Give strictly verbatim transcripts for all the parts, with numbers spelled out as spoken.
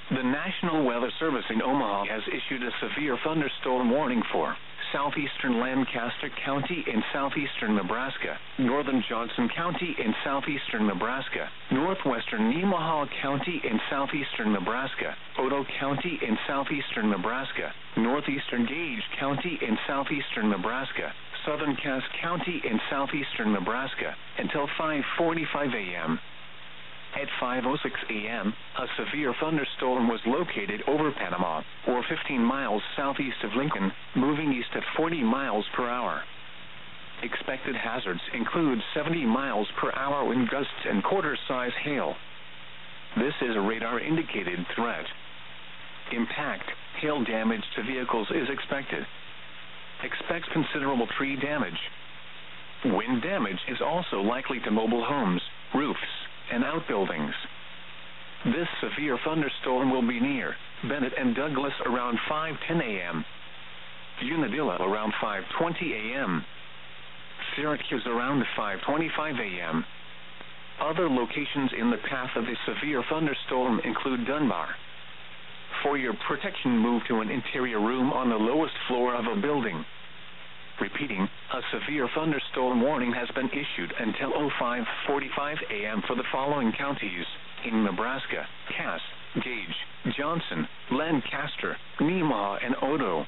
The National Weather Service in Omaha has issued a severe thunderstorm warning for southeastern Lancaster County in southeastern Nebraska, northern Johnson County in southeastern Nebraska, northwestern Nemaha County in southeastern Nebraska, Otoe County in southeastern Nebraska, northeastern Gage County in southeastern Nebraska, southern Cass County in southeastern Nebraska, until five forty-five a m At five oh six a m, a severe thunderstorm was located over Panama, or fifteen miles southeast of Lincoln, moving east at forty miles per hour. Expected hazards include seventy miles per hour wind gusts and quarter-size hail. This is a radar-indicated threat. Impact, hail damage to vehicles is expected. Expect considerable tree damage. Wind damage is also likely to mobile homes, roofs, and outbuildings. This severe thunderstorm will be near Bennett and Douglas around five ten a m Unadilla around five twenty a m Syracuse around five twenty-five a m Other locations in the path of the severe thunderstorm include Dunbar. For your protection, move to an interior room on the lowest floor of a building. Repeating, a severe thunderstorm warning has been issued until five forty-five a m for the following counties in Nebraska: Cass, Gage, Johnson, Lancaster, Nemaha, and Otoe.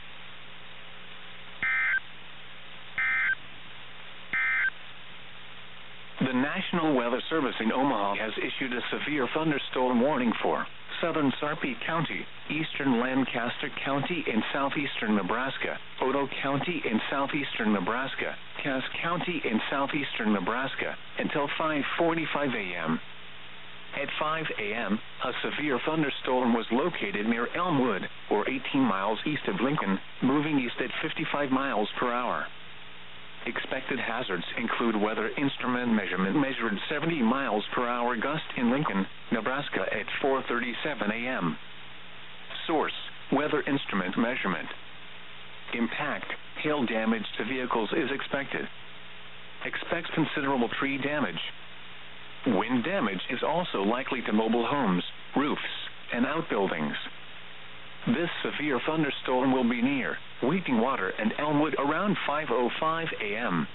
The National Weather Service in Omaha has issued a severe thunderstorm warning for southern Sarpy County, eastern Lancaster County in southeastern Nebraska, Otoe County in southeastern Nebraska, Cass County in southeastern Nebraska, until five forty-five a m At five a m, a severe thunderstorm was located near Elmwood, or eighteen miles east of Lincoln, moving east at fifty-five miles per hour. Expected hazards include weather instrument measurement measured seventy miles per hour gust in Lincoln, Nebraska at four thirty-seven a m Source: weather instrument measurement. Impact: hail damage to vehicles is expected. Expect considerable tree damage. Wind damage is also likely to mobile homes, roofs, and outbuildings. This severe thunderstorm will be near Wheatingwater and Elmwood around five oh five a m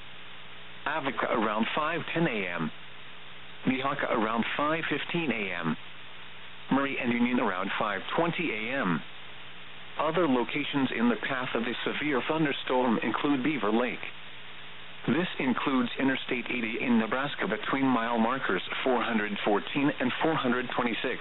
Avoca around five ten a m Nehawka around five fifteen a m Murray and Union around five twenty a m Other locations in the path of the severe thunderstorm include Beaver Lake. This includes Interstate eighty in Nebraska between mile markers four fourteen and four twenty-six.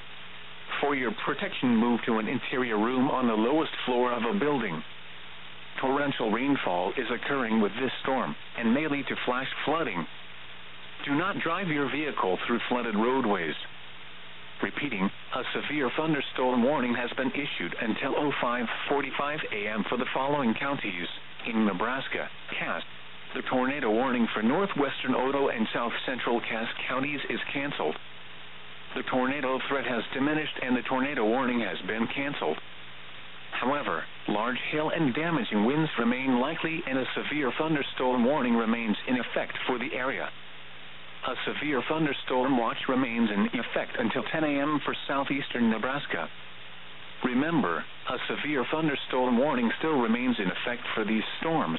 For your protection, move to an interior room on the lowest floor of a building. Torrential rainfall is occurring with this storm and may lead to flash flooding. Do not drive your vehicle through flooded roadways. Repeating, a severe thunderstorm warning has been issued until five forty-five a m for the following counties in Nebraska: Cass. The tornado warning for northwestern Otoe and south central Cass counties is canceled. The tornado threat has diminished and the tornado warning has been canceled. However, large hail and damaging winds remain likely and a severe thunderstorm warning remains in effect for the area. A severe thunderstorm watch remains in effect until ten a m for southeastern Nebraska. Remember, a severe thunderstorm warning still remains in effect for these storms.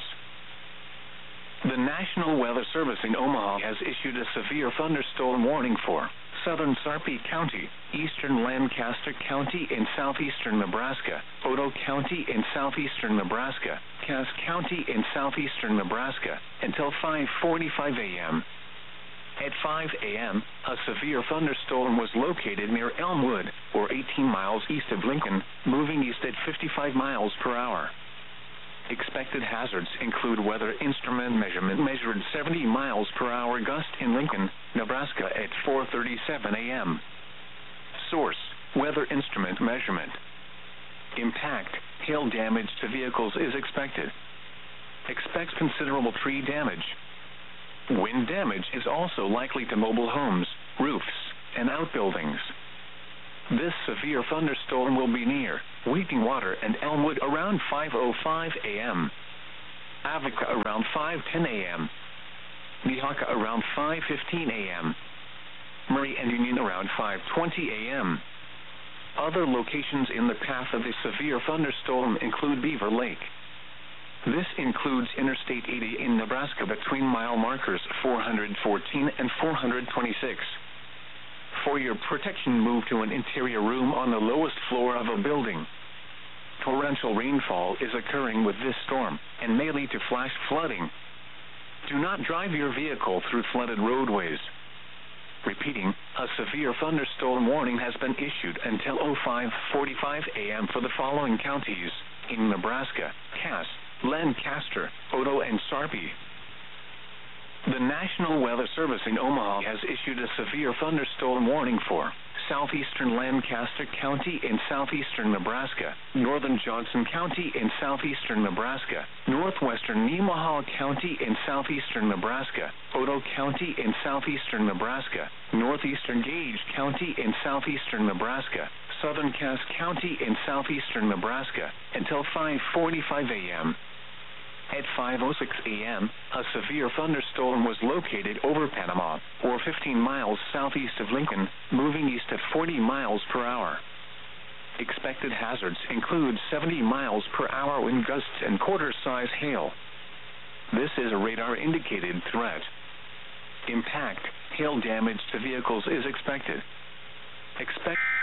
The National Weather Service in Omaha has issued a severe thunderstorm warning for southern Sarpy County, eastern Lancaster County in southeastern Nebraska, Otoe County in southeastern Nebraska, Cass County in southeastern Nebraska, until five forty-five a m At five a m, a severe thunderstorm was located near Elmwood, or eighteen miles east of Lincoln, moving east at fifty-five miles per hour. Expected hazards include weather instrument measurement measured seventy miles per hour gust in Lincoln, Nebraska at four thirty-seven a m Source: weather instrument measurement. Impact: hail damage to vehicles is expected. Expect considerable tree damage. Wind damage is also likely to mobile homes, roofs, and outbuildings. This severe thunderstorm will be near Wheatingwater and Elmwood around five oh five a m Avoca around five ten a m Nehawka around five fifteen a m Murray and Union around five twenty a m Other locations in the path of the severe thunderstorm include Beaver Lake. This includes Interstate eighty in Nebraska between mile markers four hundred fourteen and four hundred twenty-six. For your protection, move to an interior room on the lowest floor of a building. Torrential rainfall is occurring with this storm and may lead to flash flooding. Do not drive your vehicle through flooded roadways. Repeating, a severe thunderstorm warning has been issued until oh five forty-five a m for the following counties in Nebraska: Cass, Lancaster, Otoe, and Sarpy. The National Weather Service in Omaha has issued a severe thunderstorm warning for southeastern Lancaster County in southeastern Nebraska, northern Johnson County in southeastern Nebraska, northwestern Nemaha County in southeastern Nebraska, Otoe County in southeastern Nebraska, northeastern Gage County in southeastern Nebraska, southern Cass County in southeastern Nebraska, until five forty-five a m At five oh six a m, a severe thunderstorm was located over Panama, or fifteen miles southeast of Lincoln, moving east at forty miles per hour. Expected hazards include seventy miles per hour wind gusts and quarter-size hail. This is a radar-indicated threat. Impact, hail damage to vehicles is expected. Expect